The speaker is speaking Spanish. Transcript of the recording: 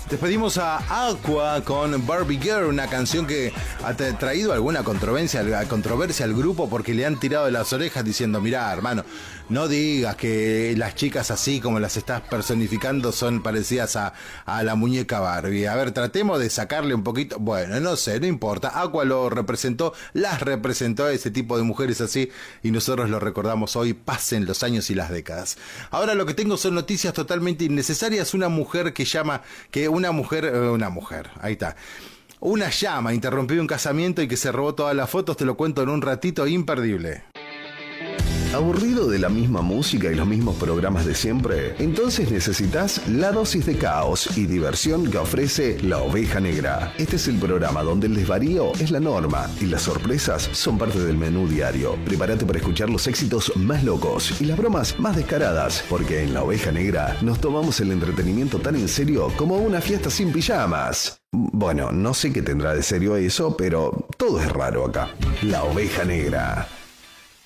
Despedimos a Aqua con Barbie Girl, una canción que ha traído alguna controversia al grupo porque le han tirado de las orejas diciendo: mirá, hermano, no digas que las chicas así como las estás personificando son parecidas a la muñeca Barbie. A ver, tratemos de sacarle un poquito. Bueno, no sé, no importa. Aqua lo representó, las representó a ese tipo de mujeres así, y nosotros lo recordamos hoy, pasen los años y las décadas. Ahora lo que tengo son noticias totalmente innecesarias. Una mujer, ahí está. Una llama interrumpió un casamiento y que se robó todas las fotos, te lo cuento en un ratito, imperdible. ¿Aburrido de la misma música y los mismos programas de siempre? Entonces necesitas la dosis de caos y diversión que ofrece La Oveja Negra. Este es el programa donde el desvarío es la norma y las sorpresas son parte del menú diario. Prepárate para escuchar los éxitos más locos y las bromas más descaradas, porque en La Oveja Negra nos tomamos el entretenimiento tan en serio como una fiesta sin pijamas. Bueno, no sé qué tendrá de serio eso, pero todo es raro acá. La Oveja Negra.